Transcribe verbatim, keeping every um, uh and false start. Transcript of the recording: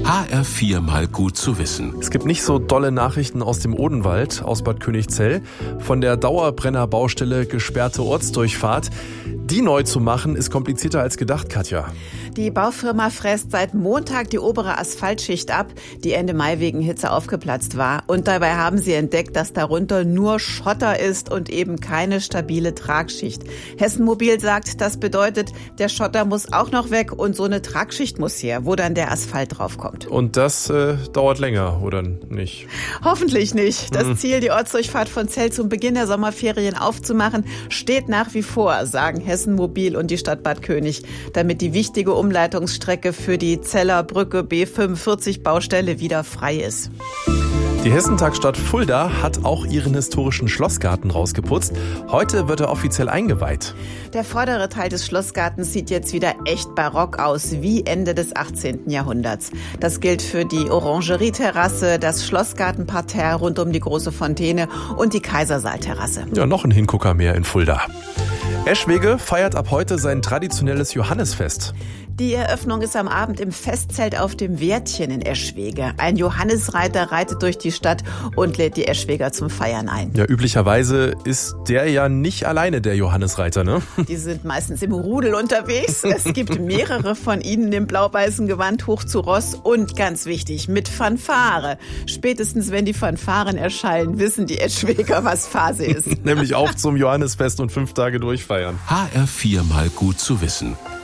H R vier mal gut zu wissen. Es gibt nicht so dolle Nachrichten aus dem Odenwald, aus Bad Königzell. Von der Dauerbrennerbaustelle gesperrte Ortsdurchfahrt. Die neu zu machen, ist komplizierter als gedacht, Katja. Die Baufirma fräst seit Montag die obere Asphaltschicht ab, die Ende Mai wegen Hitze aufgeplatzt war. Und dabei haben sie entdeckt, dass darunter nur Schotter ist und eben keine stabile Tragschicht. Hessen Mobil sagt, das bedeutet, der Schotter muss auch noch weg und so eine Tragschicht muss her, wo dann der Asphalt draufkommt. Und das äh, dauert länger, oder nicht? Hoffentlich nicht. Das hm. Ziel, die Ortsdurchfahrt von Zell zum Beginn der Sommerferien aufzumachen, steht nach wie vor, sagen Hessen Mobil und die Stadt Bad König, damit die wichtige Umleitungsstrecke für die Zeller Brücke B fünfundvierzig Baustelle wieder frei ist. Die Hessentagsstadt Fulda hat auch ihren historischen Schlossgarten rausgeputzt. Heute wird er offiziell eingeweiht. Der vordere Teil des Schlossgartens sieht jetzt wieder echt barock aus, wie Ende des achtzehnten Jahrhunderts. Das gilt für die Orangerieterrasse, das Schlossgartenparterre rund um die große Fontäne und die Kaisersaalterrasse. Ja, noch ein Hingucker mehr in Fulda. Eschwege feiert ab heute sein traditionelles Johannisfest. Die Eröffnung ist am Abend im Festzelt auf dem Wärtchen in Eschwege. Ein Johannisreiter reitet durch die Stadt und lädt die Eschweger zum Feiern ein. Ja, üblicherweise ist der ja nicht alleine der Johannisreiter, ne? Die sind meistens im Rudel unterwegs. Es gibt mehrere von ihnen im blau-weißen Gewand hoch zu Ross und ganz wichtig, mit Fanfare. Spätestens wenn die Fanfaren erschallen, wissen die Eschweger, was Phase ist. Nämlich auf zum Johannisfest und fünf Tage durchfeiern. H R vier mal gut zu wissen.